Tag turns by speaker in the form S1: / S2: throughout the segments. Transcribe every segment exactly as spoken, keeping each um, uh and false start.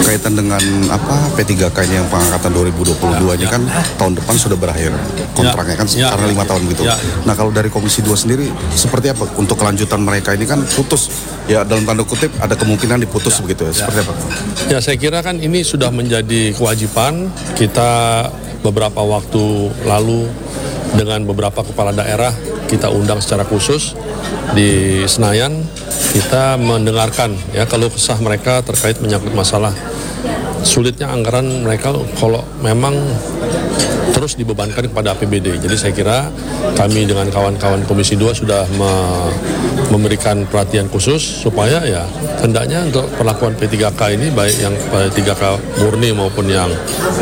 S1: kaitan dengan apa P tiga K ini yang pengangkatan dua ribu dua puluh dua ya, ini ya. Kan tahun depan sudah berakhir kontraknya kan ya, karena lima ya, tahun gitu. Ya. Nah kalau dari Komisi dua sendiri seperti apa untuk kelanjutan mereka ini kan putus ya dalam tanda kutip ada kemungkinan diputus ya, begitu ya. Seperti ya. Apa?
S2: Ya saya kira kan ini sudah menjadi kewajiban kita beberapa waktu lalu dengan beberapa kepala daerah kita undang secara khusus di Senayan, kita mendengarkan ya kalau kesah mereka terkait menyangkut masalah sulitnya anggaran mereka kalau memang terus dibebankan kepada A P B D. Jadi saya kira kami dengan kawan-kawan Komisi dua sudah me memberikan perhatian khusus supaya ya hendaknya untuk perlakuan P tiga K ini baik yang P tiga K murni maupun yang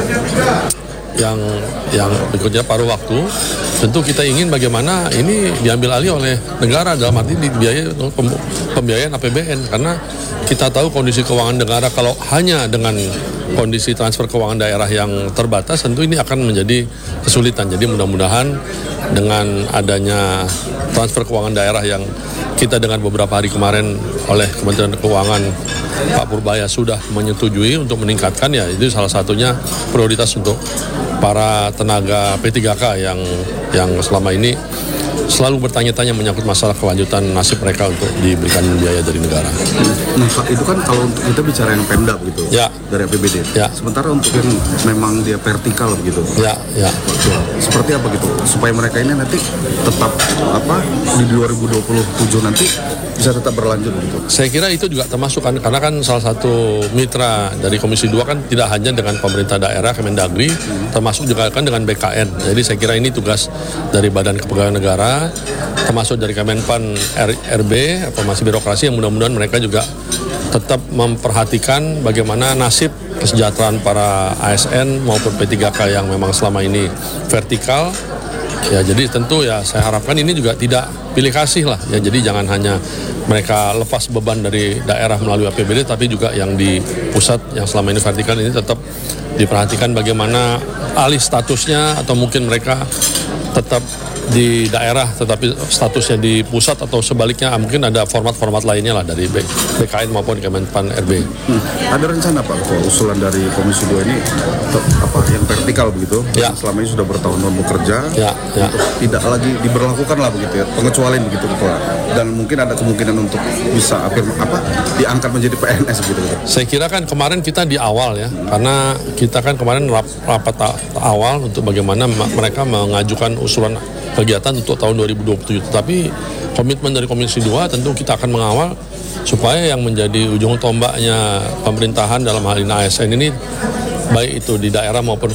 S2: yang yang berikutnya paruh waktu, tentu kita ingin bagaimana ini diambil alih oleh negara dalam arti dibiayai pembiayaan A P B N, karena kita tahu kondisi keuangan negara kalau hanya dengan kondisi transfer keuangan daerah yang terbatas tentu ini akan menjadi kesulitan. Jadi mudah-mudahan dengan adanya transfer keuangan daerah yang kita dengan beberapa hari kemarin oleh Kementerian Keuangan Pak Purbaya sudah menyetujui untuk meningkatkan, ya itu salah satunya prioritas untuk para tenaga P tiga K yang yang selama ini selalu bertanya-tanya menyangkut masalah kelanjutan nasib mereka untuk diberikan biaya dari negara.
S1: Nah itu kan kalau untuk kita bicara yang Pemda begitu, ya, dari A P B D. Ya. Sementara untuk yang memang dia vertikal begitu.
S2: Ya, ya.
S1: Seperti apa gitu supaya mereka ini nanti tetap apa di dua ribu dua puluh tujuh nanti bisa tetap berlanjut gitu.
S2: Saya kira itu juga termasuk kan, karena kan salah satu mitra dari Komisi dua kan tidak hanya dengan pemerintah daerah Kemendagri, hmm. termasuk juga kan dengan B K N. Jadi saya kira ini tugas dari Badan Kepegawaian Negara, termasuk dari Kemenpan R B, Reformasi Birokrasi, yang mudah-mudahan mereka juga tetap memperhatikan bagaimana nasib kesejahteraan para A S N maupun P tiga K yang memang selama ini vertikal. Ya jadi tentu ya saya harapkan ini juga tidak pilih kasih lah ya, jadi jangan hanya mereka lepas beban dari daerah melalui A P B D, tapi juga yang di pusat yang selama ini vertikal ini tetap diperhatikan bagaimana alih statusnya, atau mungkin mereka tetap di daerah tetapi statusnya di pusat, atau sebaliknya mungkin ada format-format lainnya lah dari B K N maupun Kemenpan R B.
S1: Hmm. Ada rencana Pak kalau usulan dari Komisi dua ini apa yang vertikal begitu,
S2: ya.
S1: Selama ini sudah bertahun-tahun bekerja,
S2: ya, ya.
S1: Untuk tidak lagi diberlakukan lah begitu ya, pengecualian begitu Pak. Dan mungkin ada kemungkinan untuk bisa apa diangkat menjadi P N S begitu.
S2: Saya kira kan kemarin kita di awal ya, hmm. karena kita kan kemarin rap, rapat awal untuk bagaimana mereka mengajukan usulan kegiatan untuk tahun dua ribu dua puluh tujuh. Tetapi komitmen dari Komisi dua tentu kita akan mengawal supaya yang menjadi ujung tombaknya pemerintahan dalam hal ini A S N ini, baik itu di daerah maupun